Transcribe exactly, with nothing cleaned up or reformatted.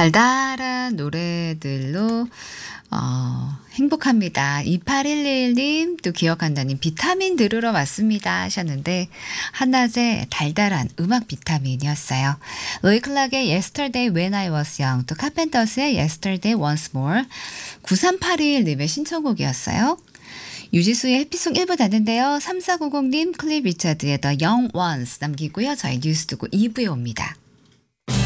달달한 노래들로 어 행복합니다. 이팔일일 님 또 기억한다님 비타민 들으러 왔습니다 하셨는데 한낮에 달달한 음악 비타민이었어요. 로이 클락의 Yesterday When I Was Young 또 카펜터스의 Yesterday Once More 구삼팔일 님의 신청곡이었어요. 유지수의 해피송 일 부 닫는데요. 삼사구공 님 클립 리차드의 The Young Ones 남기고요. 저희 뉴스 듣고 이 부에 옵니다.